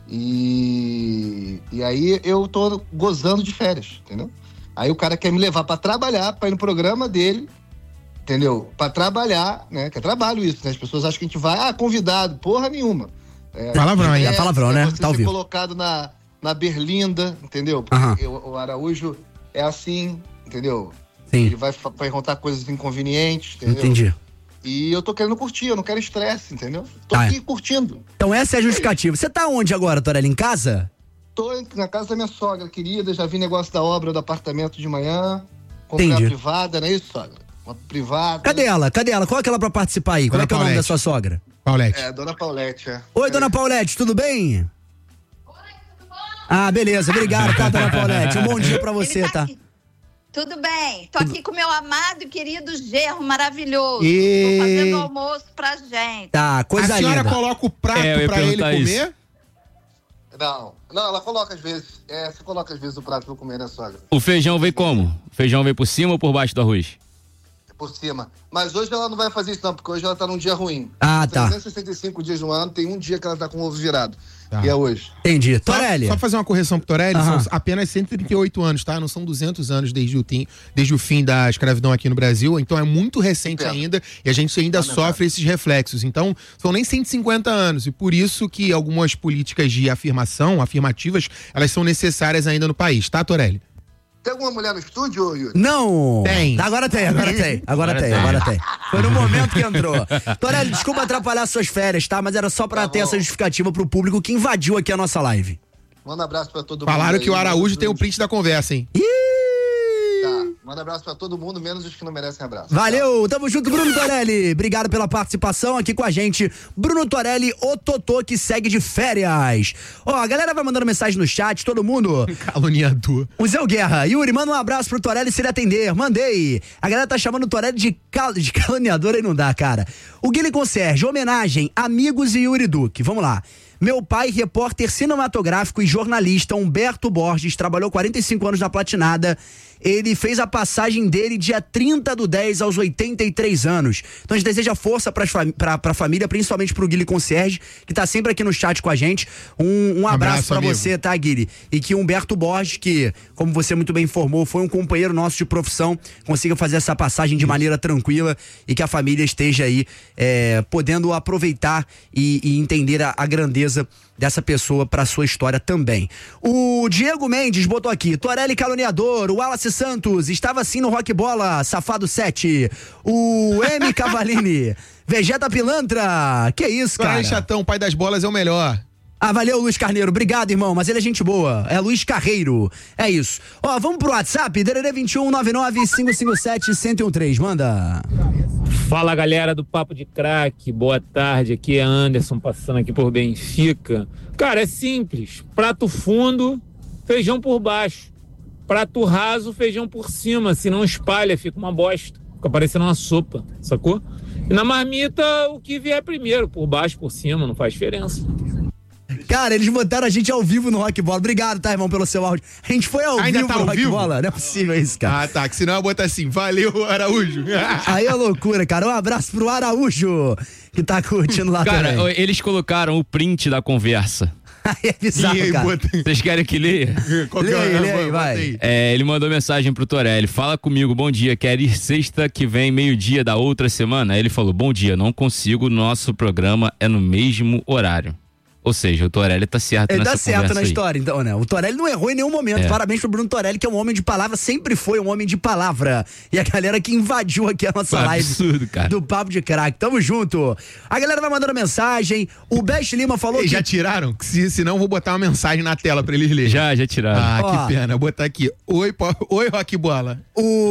S7: E, e aí eu tô gozando de férias, entendeu? Aí o cara quer me levar pra trabalhar, pra ir no programa dele, entendeu? Pra trabalhar, né? Que é trabalho isso, né? As pessoas acham que a gente vai, ah, convidado, porra nenhuma. É,
S3: palavrão aí,
S1: é palavrão, né?
S7: Você
S1: tá ao
S7: ser
S1: vivo.
S7: colocado na, na berlinda, entendeu? Porque uh-huh. o, o Araújo é assim, entendeu?
S1: Sim.
S7: Ele vai f- perguntar coisas inconvenientes, entendeu?
S1: Entendi.
S7: E eu tô querendo curtir, eu não quero estresse, entendeu? Tô
S1: ah,
S7: aqui
S1: é.
S7: curtindo.
S1: Então essa é a justificativa. Você tá onde agora, Torelli? Em casa?
S7: Tô na casa da minha sogra querida, já vi negócio da obra do apartamento de manhã. Comprei
S1: Entendi.
S7: uma privada, não é isso, sogra? Uma privada.
S1: Cadê ela? Cadê ela? Qual é aquela pra participar aí? Qual é que é o nome da sua sogra?
S3: Paulette.
S7: É, dona Paulette, é.
S1: Oi, dona Paulette, tudo bem? Oi, tudo bom? Ah, beleza, obrigado, tá, dona Paulette? Um bom dia pra você, tá?
S8: tá? Tudo bem, tô aqui com meu amado e querido genro maravilhoso.
S1: E...
S8: Tô fazendo almoço pra gente.
S1: Tá, coisa linda.
S3: A senhora linda. Coloca o prato é, pra ele comer? Isso.
S7: Não, não, ela coloca às vezes. É, você coloca às vezes o prato pra eu comer, né, sogra?
S2: O feijão vem como? O feijão vem por cima ou por baixo do arroz?
S7: Por cima. Mas hoje ela não vai fazer isso não, porque hoje ela tá num dia ruim.
S1: Ah, tá.
S7: trezentos e sessenta e cinco dias no ano, tem um dia que ela tá com o ovo virado. Tá. Que é hoje.
S1: Entendi. Torelli.
S3: Só, só fazer uma correção pro Torelli,
S1: uhum.
S3: são apenas cento e trinta e oito anos, tá? Não são duzentos anos desde o, tim, desde o fim da escravidão aqui no Brasil, então é muito recente Entendo. ainda e a gente ainda Não, sofre esses reflexos. Então, são nem cento e cinquenta anos e por isso que algumas políticas de afirmação, afirmativas, elas são necessárias ainda no país, tá, Torelli?
S7: Tem alguma mulher no estúdio, Yuri?
S1: Não!
S3: Tem.
S1: Agora tem, agora tem. Agora, agora tem, tem, agora tem. Foi no momento que entrou. Torelli, desculpa atrapalhar suas férias, tá? Mas era só pra tá ter bom. essa justificativa pro público que invadiu aqui a nossa live.
S7: Manda um abraço pra todo
S3: Falaram
S7: mundo.
S3: Falaram que o Araújo tem o print da conversa, hein?
S1: Ih!
S7: Tá. Manda abraço pra todo mundo, menos os que não merecem abraço.
S1: Valeu, tamo junto, Bruno Torelli. Obrigado pela participação aqui com a gente. Bruno Torelli, o Totô, que segue de férias. Ó, a galera vai mandando mensagem no chat, todo mundo.
S3: Caluniador.
S1: O Zé Guerra. Yuri, manda um abraço pro Torelli se ele atender. Mandei. A galera tá chamando o Torelli de, cal... de caluniador, aí não dá, cara. O Guilherme Conserge, homenagem, amigos e Yuri Duque. Vamos lá. Meu pai, repórter cinematográfico e jornalista Humberto Borges, trabalhou quarenta e cinco anos na Platinada. Ele fez a passagem dele dia trinta do dez aos oitenta e três anos. Então a gente deseja força pra, pra, pra família, principalmente pro Guilherme Conserge, que tá sempre aqui no chat com a gente. Um, um abraço, abraço pra amigo. Você, tá, Guilherme? E que Humberto Borges, que, como você muito bem informou, foi um companheiro nosso de profissão, consiga fazer essa passagem de maneira tranquila e que a família esteja aí é, podendo aproveitar e, e entender a, a grandeza dessa pessoa pra sua história também. O Diego Mendes botou aqui, Torelli caluniador, o Wallace Santos, estava assim no Rock Bola, safado sete. O M. Cavalini, Vegeta Pilantra, que isso, cara?
S3: Torelli chatão, pai das bolas é o melhor.
S1: Ah, valeu, Luiz Carneiro. Obrigado, irmão. Mas ele é gente boa. É Luiz Carreiro. É isso. Ó, vamos pro WhatsApp. D D D vinte e um, nove nove cinco cinco sete, um zero um três. Manda.
S9: Fala, galera do Papo de Craque. Boa tarde. Aqui é Anderson, passando aqui por Benfica. Cara, é simples. Prato fundo, feijão por baixo. Prato raso, feijão por cima. Se não espalha, fica uma bosta. Fica parecendo uma sopa, sacou? E na marmita, o que vier primeiro. Por baixo, por cima, não faz diferença.
S1: Cara, eles botaram a gente ao vivo no Rock Bola. Obrigado, tá, irmão, pelo seu áudio. A gente foi ao
S3: Ainda
S1: vivo
S3: tá
S1: no
S3: ao
S1: Rock
S3: vivo?
S1: Bola. Não é possível isso, cara.
S3: Ah, tá. Que senão eu vou botar assim, valeu, Araújo.
S1: Aí é loucura, cara. Um abraço pro Araújo, que tá curtindo lá
S2: cara,
S1: também.
S2: Cara, eles colocaram o print da conversa.
S1: Aí é bizarro,
S3: aí,
S1: cara.
S3: botei...
S2: Vocês querem que leia?
S1: Lê aí, lê aí, vai.
S2: É, ele mandou mensagem pro Torelli. Fala comigo, bom dia. Quer ir sexta que vem, meio-dia da outra semana? Aí ele falou, bom dia, não consigo. Nosso programa é no mesmo horário. Ou seja, o Torelli tá certo
S1: Ele
S2: nessa
S1: tá certo na
S2: aí.
S1: história, então, né? O Torelli não errou em nenhum momento.
S2: É.
S1: Parabéns pro Bruno Torelli, que é um homem de palavra, sempre foi um homem de palavra. E a galera que invadiu aqui a nossa
S2: Foi
S1: live
S2: absurdo, cara.
S1: do Papo de Craque. Tamo junto. A galera vai mandando mensagem. O Best Lima falou
S3: Eles
S1: que...
S3: já tiraram? Se, senão eu vou botar uma mensagem na tela pra eles lerem.
S2: Já, já tiraram.
S3: Ah,
S1: Ó.
S3: que pena. Vou botar aqui. Oi, po... Oi, Rock Bola.
S1: O...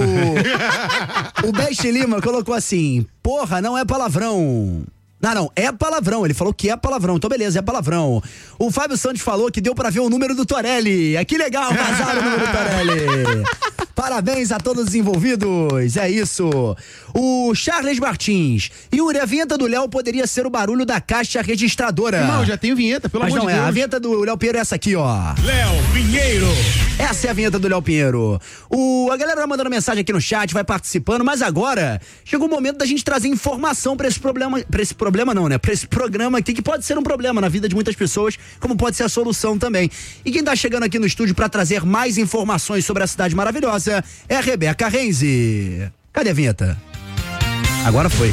S1: o Best Lima colocou assim, porra, não é palavrão. Não, não, é palavrão. Ele falou que é palavrão. Então, beleza, é palavrão. O Fábio Santos falou que deu pra ver o número do Torelli. É que legal, vazaram o número do Torelli. Parabéns a todos os envolvidos. É isso. O Charles Martins. Yuri, a vinheta do Léo poderia ser o barulho da caixa registradora.
S3: Irmão, já tenho vinheta, pelo
S1: Mas
S3: amor
S1: não
S3: de
S1: é.
S3: Deus.
S1: A vinheta do Léo Pinheiro é essa aqui, ó.
S10: Léo Pinheiro.
S1: Essa é a vinheta do Léo Pinheiro. O, a galera vai mandando mensagem aqui no chat, vai participando, mas agora chegou o momento da gente trazer informação pra esse problema, pra esse problema não, né? Pra esse programa aqui, que pode ser um problema na vida de muitas pessoas, como pode ser a solução também. E quem tá chegando aqui no estúdio pra trazer mais informações sobre a cidade maravilhosa é a Rebeca Renzi. Cadê a vinheta? Agora foi.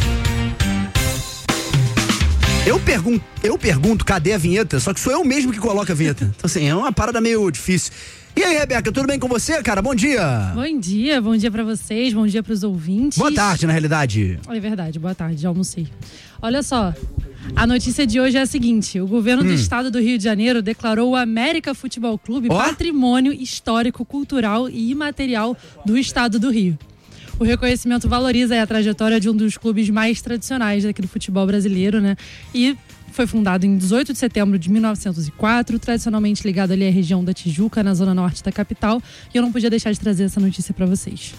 S1: Eu pergunto, eu pergunto, cadê a vinheta? Só que sou eu mesmo que coloco a vinheta. Então, assim, é uma parada meio difícil. E aí, Rebeca, tudo bem com você, cara? Bom dia.
S11: Bom dia, bom dia pra vocês, bom dia pros ouvintes.
S1: Boa tarde, na realidade.
S11: É verdade, boa tarde, já almocei. Olha só, a notícia de hoje é a seguinte: o governo hum. do estado do Rio de Janeiro declarou o América Futebol Clube oh? patrimônio histórico, cultural e imaterial do estado do Rio. O reconhecimento valoriza a trajetória de um dos clubes mais tradicionais daqui do futebol brasileiro, né? E foi fundado em dezoito de setembro de mil novecentos e quatro, tradicionalmente ligado ali à região da Tijuca, na zona norte da capital. E eu não podia deixar de trazer essa notícia para vocês.